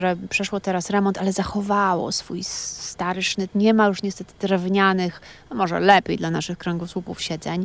że przeszło teraz remont, ale zachowało swój stary sznyt. Nie ma już niestety drewnianych, no może lepiej dla naszych kręgosłupów siedzeń,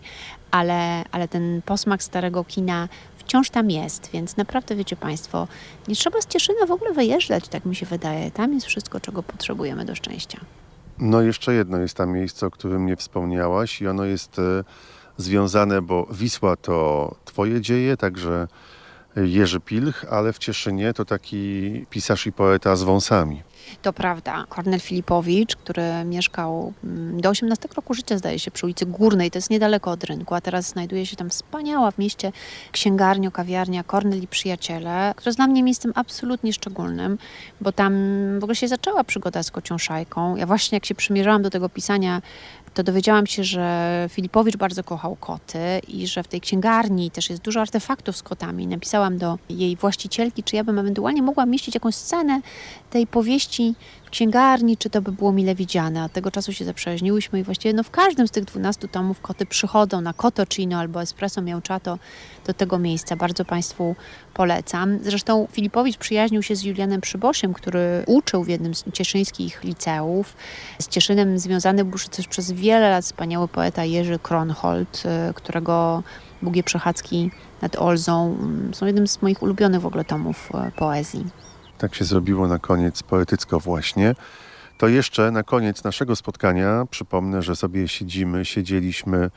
ale ten posmak starego kina wciąż tam jest, więc naprawdę wiecie Państwo, nie trzeba z Cieszyna w ogóle wyjeżdżać, tak mi się wydaje. Tam jest wszystko, czego potrzebujemy do szczęścia. No jeszcze jedno jest tam miejsce, o którym nie wspomniałaś i ono jest związane, bo Wisła to twoje dzieje, także Jerzy Pilch, ale w Cieszynie to taki pisarz i poeta z wąsami. To prawda. Kornel Filipowicz, który mieszkał do 18 roku życia, zdaje się, przy ulicy Górnej, to jest niedaleko od rynku, a teraz znajduje się tam wspaniała w mieście księgarnia, kawiarnia Kornel i Przyjaciele, która jest dla mnie miejscem absolutnie szczególnym, bo tam w ogóle się zaczęła przygoda z kocią szajką. Ja właśnie jak się przymierzałam do tego pisania, to dowiedziałam się, że Filipowicz bardzo kochał koty i że w tej księgarni też jest dużo artefaktów z kotami. Napisałam do jej właścicielki, czy ja bym ewentualnie mogła mieścić jakąś scenę tej powieści w księgarni, czy to by było mile widziane. Od tego czasu się zaprzyjaźniłyśmy i właściwie w każdym z tych 12 tomów koty przychodzą na Cappuccino albo Espresso Miauczato do tego miejsca. Bardzo Państwu polecam. Zresztą Filipowicz przyjaźnił się z Julianem Przybosiem, który uczył w jednym z cieszyńskich liceów. Z Cieszynem związany był też przez wiele lat wspaniały poeta Jerzy Kronhold, którego Długie przechadzki nad Olzą są jednym z moich ulubionych w ogóle tomów poezji. Tak się zrobiło na koniec poetycko właśnie. To jeszcze na koniec naszego spotkania przypomnę, że sobie siedzieliśmy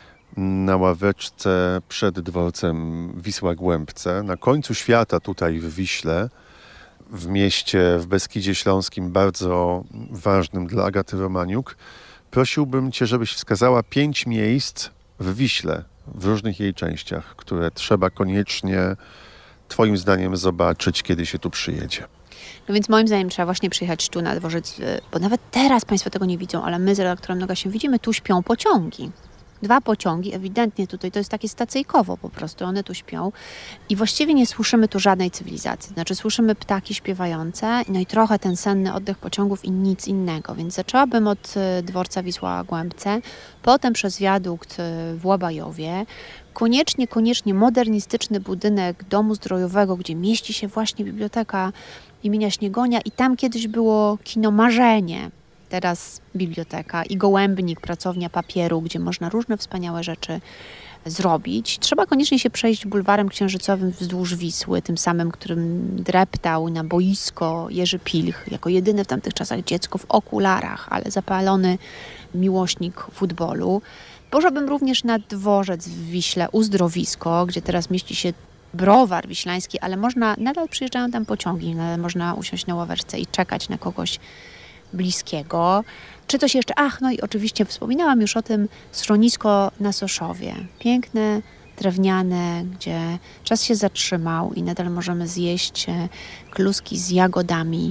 na ławeczce przed dworcem Wisła-Głębce, na końcu świata tutaj w Wiśle, w mieście w Beskidzie Śląskim, bardzo ważnym dla Agaty Romaniuk. Prosiłbym Cię, żebyś wskazała 5 miejsc w Wiśle, w różnych jej częściach, które trzeba koniecznie Twoim zdaniem zobaczyć, kiedy się tu przyjedzie. No więc moim zdaniem trzeba właśnie przyjechać tu na dworzec, bo nawet teraz Państwo tego nie widzą, ale my z redaktorem Nogasiem widzimy, tu śpią pociągi. 2 pociągi, ewidentnie tutaj, to jest takie stacyjkowo po prostu, one tu śpią i właściwie nie słyszymy tu żadnej cywilizacji. Znaczy słyszymy ptaki śpiewające, no i trochę ten senny oddech pociągów i nic innego. Więc zaczęłabym od dworca Wisła-Głębce, potem przez wiadukt w Łabajowie, koniecznie modernistyczny budynek Domu Zdrojowego, gdzie mieści się właśnie biblioteka imienia Śniegonia i tam kiedyś było kino Marzenie. Teraz biblioteka i Gołębnik, pracownia papieru, gdzie można różne wspaniałe rzeczy zrobić. Trzeba koniecznie się przejść bulwarem księżycowym wzdłuż Wisły, tym samym, którym dreptał na boisko Jerzy Pilch, jako jedyne w tamtych czasach dziecko w okularach, ale zapalony miłośnik futbolu. Poszłabym również na dworzec w Wiśle, Uzdrowisko, gdzie teraz mieści się browar wiślański, ale nadal przyjeżdżają tam pociągi, nadal można usiąść na ławeczce i czekać na kogoś bliskiego. Czy coś jeszcze? No i oczywiście wspominałam już o tym schronisko na Soszowie. Piękne, drewniane, gdzie czas się zatrzymał i nadal możemy zjeść kluski z jagodami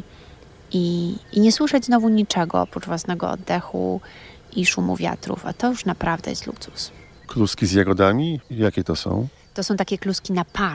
i nie słyszeć znowu niczego oprócz własnego oddechu i szumu wiatrów, a to już naprawdę jest luksus. Kluski z jagodami? Jakie to są? To są takie kluski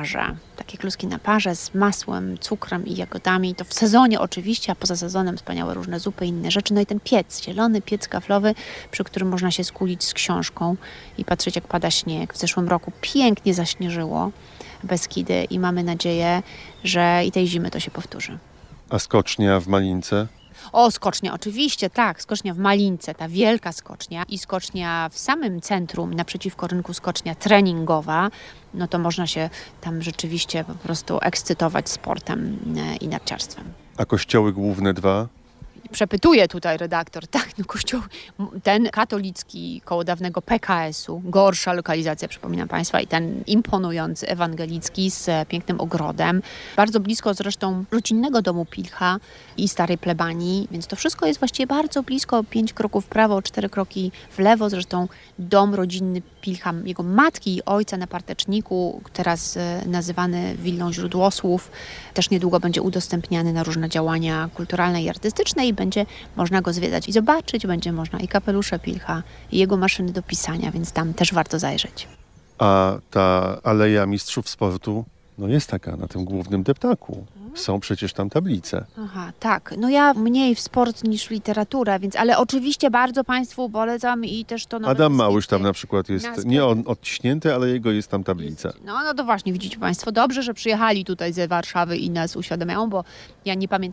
na parze z masłem, cukrem i jagodami. To w sezonie oczywiście, a poza sezonem wspaniałe różne zupy i inne rzeczy. No i ten piec, zielony piec kaflowy, przy którym można się skulić z książką i patrzeć jak pada śnieg. W zeszłym roku pięknie zaśnieżyło Beskidy i mamy nadzieję, że i tej zimy to się powtórzy. A skocznia w Malince? Skocznia, oczywiście, tak. Skocznia w Malince, ta wielka skocznia i skocznia w samym centrum, naprzeciwko rynku skocznia treningowa, no to można się tam rzeczywiście po prostu ekscytować sportem i narciarstwem. A kościoły główne 2? Przepytuje tutaj redaktor, tak, kościół, ten katolicki koło dawnego PKS-u, gorsza lokalizacja, przypominam Państwa, i ten imponujący ewangelicki z pięknym ogrodem, bardzo blisko zresztą rodzinnego domu Pilcha i starej plebanii, więc to wszystko jest właściwie bardzo blisko, 5 kroków w prawo, 4 kroki w lewo, zresztą dom rodzinny Pilcha, jego matki i ojca na Parteczniku, teraz nazywany Willą Źródłosłów, też niedługo będzie udostępniany na różne działania kulturalne i artystyczne i będzie można go zwiedzać i zobaczyć, będzie można i kapelusze Pilcha, i jego maszyny do pisania, więc tam też warto zajrzeć. A ta Aleja Mistrzów Sportu, jest taka na tym głównym deptaku. Są przecież tam tablice. Aha, tak. No ja mniej w sport niż w literaturę, więc, ale oczywiście bardzo Państwu polecam i też to nowe Adam Małysz Beskidzkie. tam na przykład jest, Na nie on odciśnięty, ale jego jest tam tablica. No to właśnie, widzicie Państwo, dobrze, że przyjechali tutaj ze Warszawy i nas uświadamiają, bo ja nie pamiętam